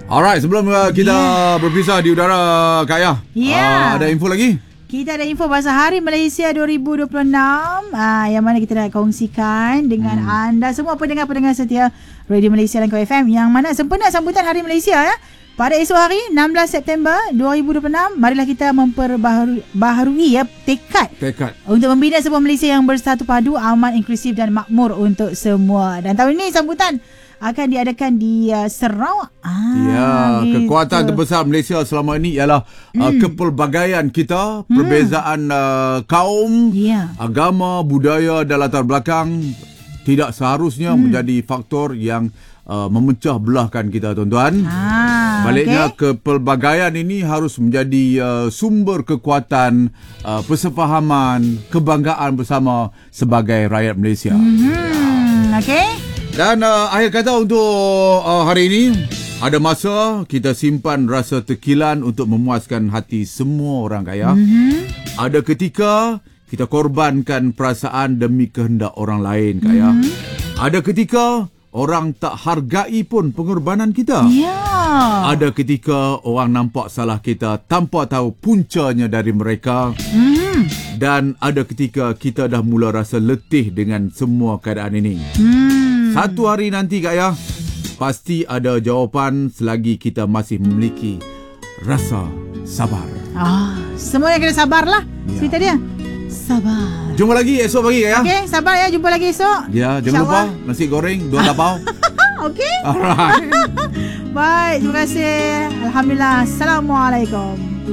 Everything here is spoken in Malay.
Alright, sebelum kita berpisah di udara, Kak Yah, ada info lagi? Kita ada info pasal Hari Malaysia 2026 yang mana kita nak kongsikan dengan anda semua pendengar-pendengar setia Radio Malaysia dan KFM, yang mana sempena sambutan Hari Malaysia pada esok hari 16 September 2026. Marilah kita memperbaharui tekad untuk membina sebuah Malaysia yang bersatu padu, aman, inklusif dan makmur untuk semua. Dan tahun ini sambutan akan diadakan di Sarawak. Gitu. Kekuatan terbesar Malaysia selama ini ialah kepelbagaian kita, perbezaan kaum, agama, budaya dan latar belakang tidak seharusnya menjadi faktor yang memecah belahkan kita, tuan-tuan. Baliknya kepelbagaian ini harus menjadi sumber kekuatan, persefahaman, kebanggaan bersama sebagai rakyat Malaysia. Dan akhir kata untuk hari ini, ada masa kita simpan rasa tekilan untuk memuaskan hati semua orang, kaya. Ada ketika kita korbankan perasaan demi kehendak orang lain, kaya. Ada ketika orang tak hargai pun pengorbanan kita. Ada ketika orang nampak salah kita tanpa tahu puncanya dari mereka. Dan ada ketika kita dah mula rasa letih dengan semua keadaan ini. Satu hari nanti, Kak Yah, pasti ada jawapan selagi kita masih memiliki rasa sabar. Semua yang kena sabarlah. Cerita dia. Sabar. Jumpa lagi esok pagi, Kak Yah. Okey, sabar ya. Jumpa lagi esok. Ya, jangan lupa nasi goreng 2 tapau. Okey. Alright. Baik, terima kasih. Alhamdulillah. Assalamualaikum.